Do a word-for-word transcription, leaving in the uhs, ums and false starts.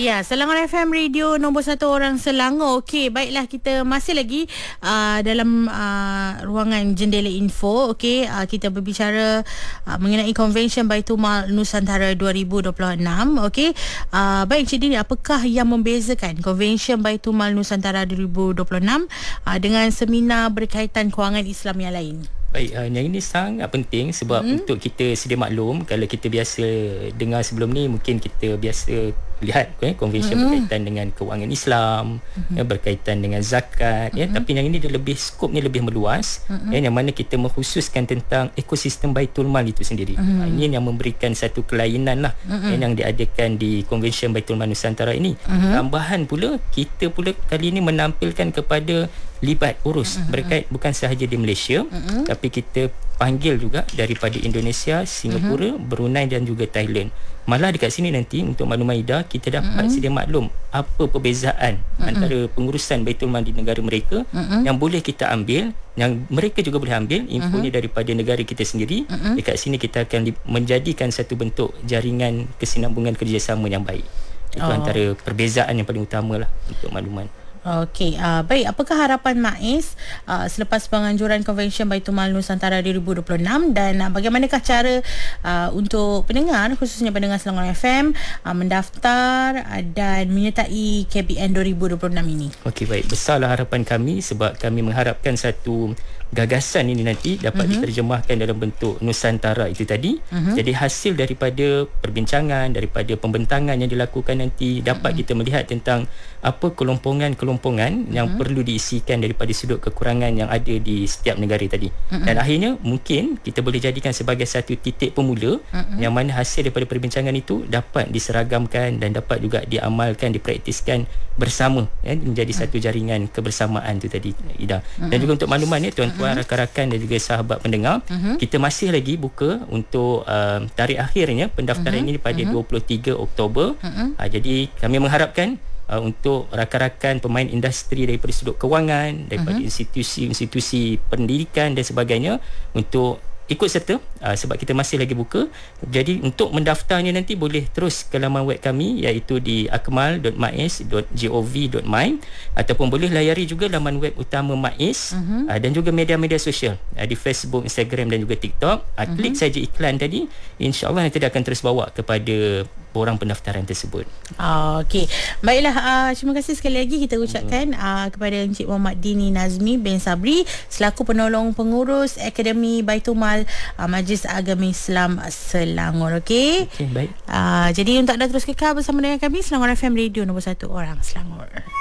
Ya, Selangor F M Radio nombor satu orang Selangor. Okey, baiklah, kita masih lagi uh, dalam uh, ruangan Jendela Info. Okey, uh, kita berbicara uh, mengenai Convention Baitul Mal Nusantara dua ribu dua puluh enam. Okey, uh, baik Cik Dini, apakah yang membezakan Convention Baitul Mal Nusantara dua ribu dua puluh enam uh, dengan seminar berkaitan kewangan Islam yang lain? Baik, uh, yang ini sangat penting sebab hmm. untuk kita sedia maklum, kalau kita biasa dengar sebelum ni, mungkin kita biasa lihat eh, convention hmm. berkaitan dengan kewangan Islam, hmm. ya, berkaitan dengan zakat, hmm. ya, tapi yang ini dia lebih, skopnya lebih meluas, hmm. ya, yang mana kita mengkhususkan tentang ekosistem Baitul Mal itu sendiri. Hmm. Uh, ini yang memberikan satu kelainan lah, hmm. ya, yang diadakan di Convention Baitul Mal Nusantara ini. Hmm. Tambahan pula, kita pula kali ini menampilkan kepada libat urus uh-huh. berkait bukan sahaja di Malaysia, uh-huh. tapi kita panggil juga daripada Indonesia, Singapura, uh-huh. Brunei dan juga Thailand. Malah dekat sini nanti untuk makluman Ida, kita dapat uh-huh. sedia maklum apa perbezaan uh-huh. antara pengurusan Baitul Mal di negara mereka uh-huh. yang boleh kita ambil, yang mereka juga boleh ambil infonya uh-huh. daripada negara kita sendiri. Uh-huh. Dekat sini kita akan di- menjadikan satu bentuk jaringan kesinambungan kerjasama yang baik. Itu oh. antara perbezaan yang paling utama lah untuk makluman. Okey, uh, baik. Apakah harapan MAIS uh, selepas penganjuran Convention Baitul Mal Nusantara dua ribu dua puluh enam, dan uh, bagaimanakah cara uh, untuk pendengar, khususnya pendengar Selangor F M, uh, mendaftar uh, dan menyertai K B N dua ribu dua puluh enam ini? Okey, baik. Besarlah harapan kami sebab kami mengharapkan satu gagasan ini nanti dapat uh-huh. diterjemahkan dalam bentuk Nusantara itu tadi. Uh-huh. Jadi hasil daripada perbincangan, daripada pembentangan yang dilakukan nanti, dapat uh-huh. kita melihat tentang apa kelompongan-kelompongan uh-huh. yang perlu diisikan daripada sudut kekurangan yang ada di setiap negara tadi. Uh-huh. Dan akhirnya mungkin kita boleh jadikan sebagai satu titik pemula uh-huh. yang mana hasil daripada perbincangan itu dapat diseragamkan dan dapat juga diamalkan, dipraktiskan bersama, ya, menjadi uh-huh. satu jaringan kebersamaan tu tadi, Ida. Uh-huh. Dan juga untuk makluman ya, tuan-tuan, uh-huh. rakan-rakan dan juga sahabat pendengar, uh-huh. kita masih lagi buka untuk uh, tarikh akhirnya pendaftaran uh-huh. ini pada uh-huh. dua puluh tiga Oktober. Uh-huh. Uh, jadi kami mengharapkan Uh, untuk rakan-rakan pemain industri daripada sudut kewangan, daripada uh-huh. institusi-institusi pendidikan dan sebagainya untuk ikut serta, uh, sebab kita masih lagi buka. Jadi untuk mendaftarnya nanti boleh terus ke laman web kami, iaitu di akmal dot mais dot gov dot my, ataupun boleh layari juga laman web utama MAIS, uh-huh. uh, dan juga media-media sosial uh, di Facebook, Instagram dan juga TikTok. uh, uh-huh. Klik saja iklan tadi, insya-Allah nanti dia akan terus bawa kepada borang pendaftaran tersebut. Oh, okey. Baiklah, uh, terima kasih sekali lagi kita ucapkan uh, kepada Encik Muhammad Dini Nazmi bin Sabri selaku penolong pengurus Akademi Baitul Mal uh, Majlis Agama Islam Selangor. Okey. Okey, baik. Uh, jadi untuk anda terus kekal bersama dengan kami, Selangor F M Radio nombor satu orang Selangor.